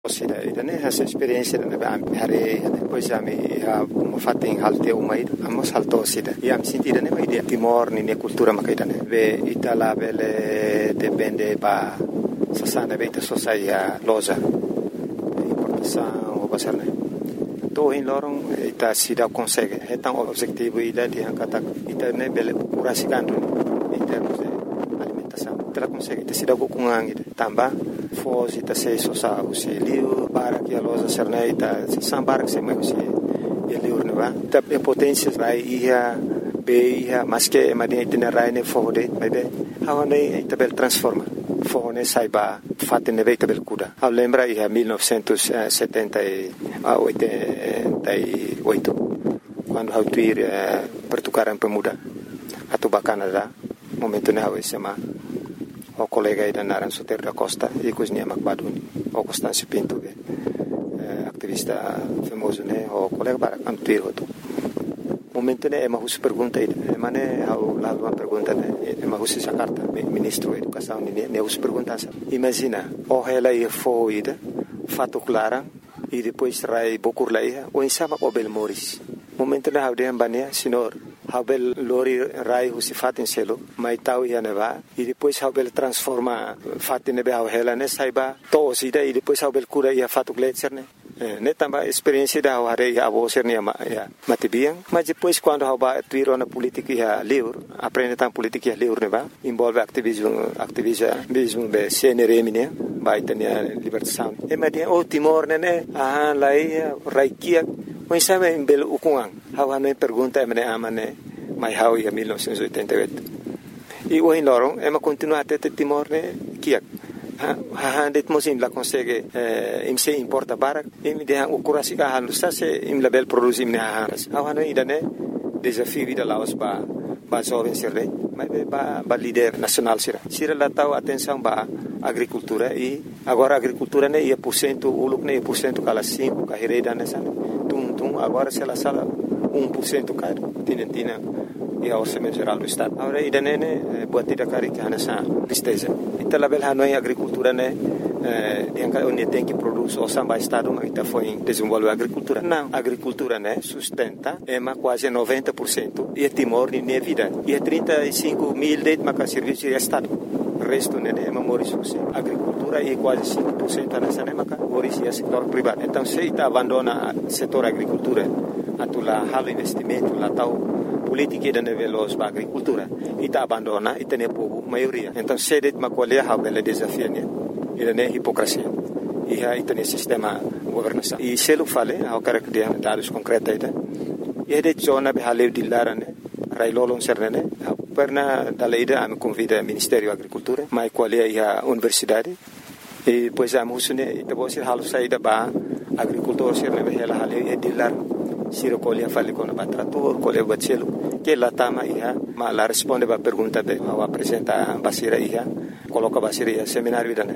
Essa experiência depois me fatem halte uma ida amos halto sida e am sentida ne mai dia Timor ni cultura makaida ne ve itala vele depende ba sasana beita sosaia loja importação ou basarne to in lorong ita sida consegue então o objetivo ida de kata ita ne bele curasigandu em termos de alimentação ita consegue ita sida kungang ida tamba foz ita se sosa usi liu para que a loja serne ita sambar que se mai usi liu ne va ita potência vai ia be ia mas que madia ita rai ne fode mai be hawane ita bel transforma fone saiba fatte ne veita bel kuda lembra ia 1988 quando hau tuir pertukaran pemuda atau Canada momento ne hau sema o colega ida naran Soter da Costa e cozinha Macbaduni o Constâncio Pinto ativista famoso ne o colega para antuir hoto momento ne ema hus pergunta ida mane hau lá uma pergunta ne ema hus essa carta ministro da educação ne hus pergunta imagina o ela ia foida fato clara e depois rai bokur laia o insama o bel moris momento ne hau de ambania senhor Habel lori rai husi fatin selo mai tau ia neva e depois habel transforma fatin nebe hau hela ne saiba to sida e depois habel cura ia fatu gletser ne tamba experiência da hare ia avoser ne ya matibiang mas depois quando haba tuiro na política ia livre aprende tam política ia livre neva envolve ativismo be CNRM ne vai ter libertação e madia o Timor ne lai raikia mas sabe em belo ukungang hau hane pergunta emane amane mai hau ia 1988 e o in lorong ema continua até Timor ne kiak det mosim la consegue im se importa barak im de o kurasi ka halu sa se im label produzim ne hau hane idane desafio vida laos ba jovem sirre mai ba líder nacional sira la tau atenção ba agricultura e agora agricultura ne ia % uluk ne % kala 5 ka hereda ne sana tum agora se la sala 1% caro tinentina e a orçamento geral do estado agora idanene buatida cari que hanasa tristeza itala bel hanoi agricultura ne dianca onde tem que produz o samba estado mas ita foi desenvolver agricultura não agricultura ne sustenta ema quase 90% e Timor ne vida e 35.000 de maca serviço de estado resto ne ema moris agricultura e quase 5% nessa ne maca moris e setor privado então se ita abandona setor agricultura atula halo investimento la tau politica da veloz ba agricultura ita abandona ita ne povo maioria então sedet makolia ha bela desafio ne ida ne hipocrisia e ha ita ne sistema governação e se lo fale ha o cara que de dados concreta ita e de zona be hale dillara ne railolon sernene perna dalla ida am convida Ministério Agricultura mai qualia ia universidade e pois am husune ita bosir halu saida ba agricultor serne be hela hale e dillar siro colia fale con batrator colia bacelo que la tama ia ma la risponde ba pergunta be wa apresenta basira ia coloca basira ia seminário idane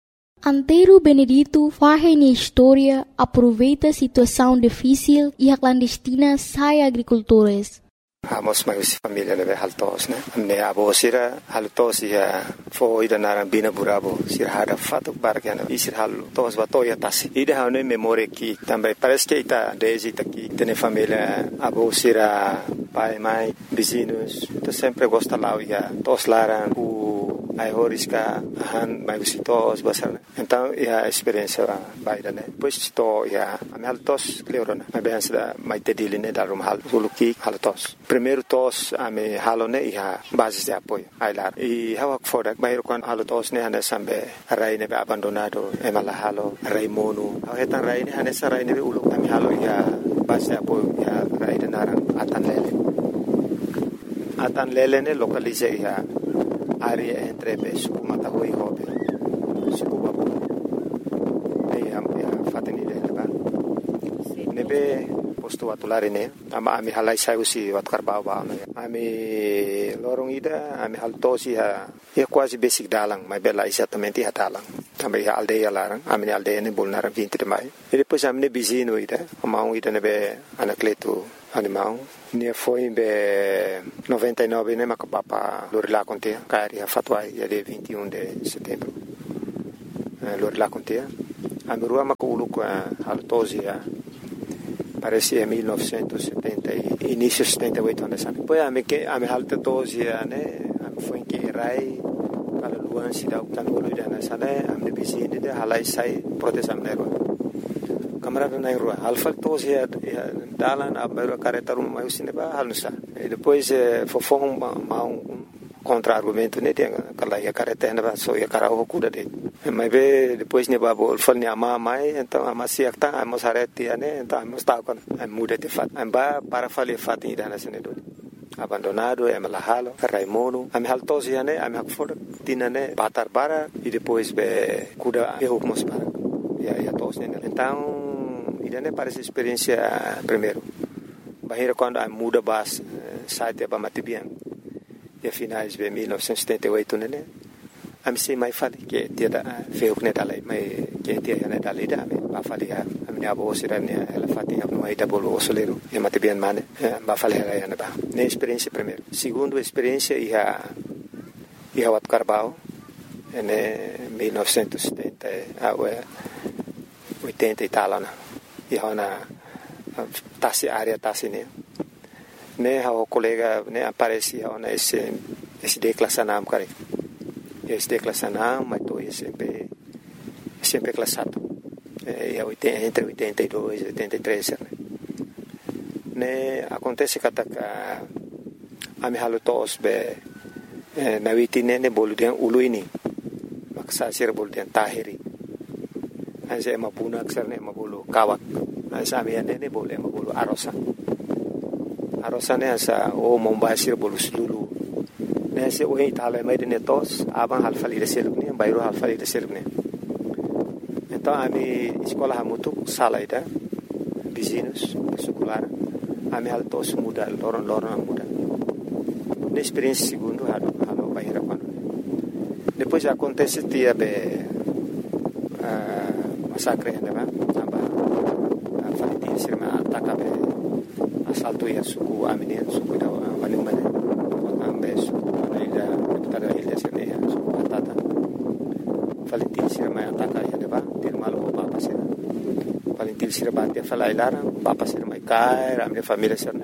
Antero Benedito farra na história aproveita a situação difícil e a clandestina sai agricultores. Amos mais família ne haltos ne abo sira haltos ia fo ida narambina burabo sira hada fato bargana isir haltos batoya tas ida hane memória que também parece que ita desde aqui tem família abo sira pai mãe vizinhos to sempre gosta lá ia tos laran ai horiska han mai visitos basar então a experiência vai da né pois to ia amel tos cleorona mas bem da mai tediline da rum hal suluki haltos primeiro tos ame halone ia bases de apoio ai lá e hawa foda mai kon haltos ne hane sambe rai ne abandonado emala halo rai monu etan rai ne hane sarai ne ulu ame halo ia base de apoio ia rai de naran atan lele ne localize ia área entre suku matahui hobe suku babu e ampia fateni leba nebe posto atulare ne ama ami halai sai usi wat karbau ba ami lorong ida ami haltosi ha quase basic dalang mai bela exatamente ha dalang também a aldeia larang ami aldeia ne bolnar 20 de maio e depois ami bizino ida amau ida nebe anacleto animal ne foi be 99 ne makapapa lorila contea cari a fatwa ia de 21 de setembro lorila contea A rua Maculo com a Haltosi, parecia 1970, início de 78 anos. Depois a minha Haltosi, né, foi que Rai, para Luan, se dá o canolo de Anasane, a minha vizinha de Halai sai proteção na rua. Camarada na rua, Haltosi, Dalan, a maior careta rumah o cinema, Halnusa. E depois foi um contra-argumento, né, tem aquela careta, né, só ia cara o cuida dele. Mas depois ne babo fal ne ama mai então ama siak ta amos hareti ane então amos ta kon muda de fat amba para fali fat ida na sene do abandonado e malahalo Raimono am haltosi ane am hakfor tinane batar para e depois be kuda hukmos para ya tos ne então ida ne parece experiência primeiro bahira quando am muda bas site ba matibian e finais de 1978 ne Amsi mai fali ke tiada feuk ne dalai mai ke tiada ne dalai da ba fali a minha avó sira ne ela fati a no aida bolo osolero e mate bien mane ba fali ela ba ne experiência primeiro segundo experiência ia wat Carbao ne 1970 a 80 e tal na ia na tasi área tasi ne ha o colega ne aparecia na esse declasse nam kare SD classe 1, mas estou sempre classado. Entre 82 e 83. Né, acontece que a minha halutos na witine ne boludian uluini. Maksa sir boludian tahiri. Anse ema puna aksar ne mabulu kawak. Anse amia ne bolu ema bolu arosa. Arosa ne asa o mombasir bolu sulu. Nesse o Itália mais de netos, aban halfali de serugni, bairro halfali de serugni. Então a minha escola muito sala ida, vizinhos, secular, a minha altos muda, loron muda. Na experiência segundo halo bairro quando. Depois acontece dia massacre né, aba faliti sirma ataka assalto ia suku amine suku da wanimane ambeso pada ilha sini patata Valentin sirma ataka ya deba dirmalo bapa sira Valentin sirma dia fala ilara bapa sirma kai amne família sirna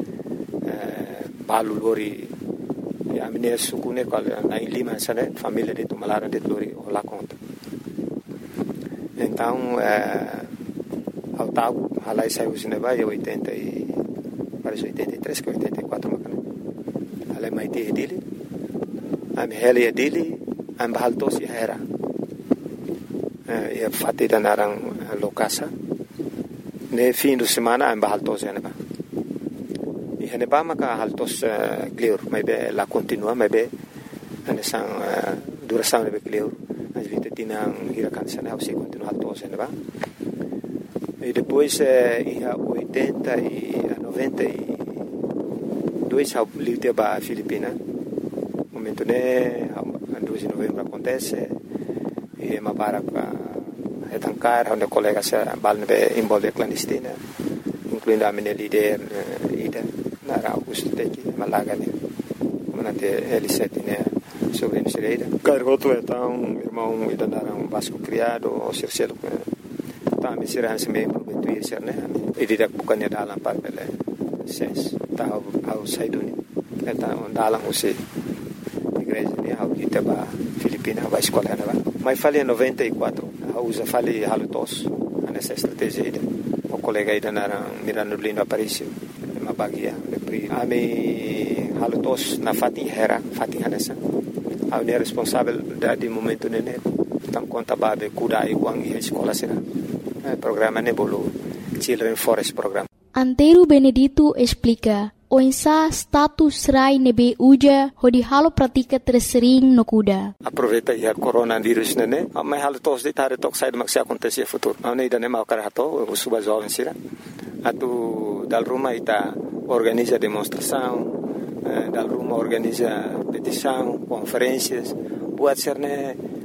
balu lori ya amne sukune kal na lima sana família de tumalara de lori ola conta então ao tago halai saiu cinema e 80 e parece 83 que 84 macana halai mai dele am helia dele am bahaltos ya era e fatti da narang lokasa ne fim de semana am bahaltos ya neba e neba maka haltos clear mai be la continua mai be ane sang duração ne be clear as vite tinang hirakan sana au se continua haltos ya neba e depois ia 80 e 92 ao livre ba Filipina momento né 12 de novembro acontece e uma barca retancar onde colega se balne envolve clandestina incluindo a minha líder ida na Augusto Teki Malaga né manate L7 né sobre a Cireira cargoto então irmão ida na Vasco criado o Circelo tá me será esse membro do ICR né e direto bukannya dalam parpele ses tahu au saiduni então dalam você igreja né au kita ba Filipina ba escola né ba mas falei 94 usa falei halutos nessa estratégia ida o colega ida na mirando lindo Aparicio uma bagia ami halutos na fatin hanessa au ne responsável de momento né tam conta babe kuda iguang e escola será programa ne bolo Children Forest Program. Antero Benedito explica o insa status rai nebe uja hodi halo pratika tersering no kuda. Aproveita ya coronavírus nene, mas halo tos de tare tok sai maksi acontecer futuro. Não nem dane mau karato, o suba jovem sira. Atu dal rumah ita organiza demonstração, dal rumah organiza petição, conferências, buat serne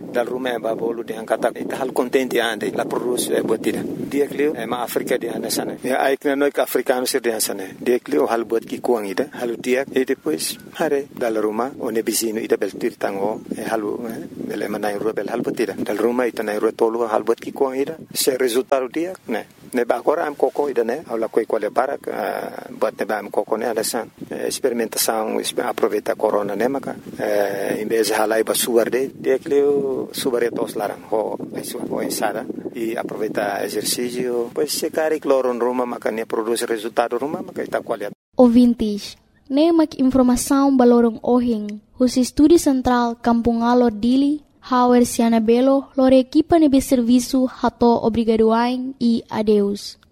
dal rumah babolu de angkata ita hal contente ande la produz botida dia klio ma Afrika de anda sana ya aikna noi ka africano sir de sana dia klio hal bot ki kuang ida hal dia e depois hare dal rumah one bisino ida bel tir tango halu bel manai rubel hal botida dal rumah ita nai rotolo hal bot ki kuang ida se resultado dia ne ba agora am coco ida ne aula coi quale para bot ne ba am coco ne ala san experimentação aproveita corona ne maka em vez de halai ba suar de klio subaretos larang ho ensada e aproveitar exercício pois se cari cloro ruma maka ne produz resultado ruma maka ita qualidade. Ouvintes, nemak informação balorong ohing os estúdio central Kampung Alor Dili Hauer Siana Belo lor equipa nebe serviço hato obrigado e adeus.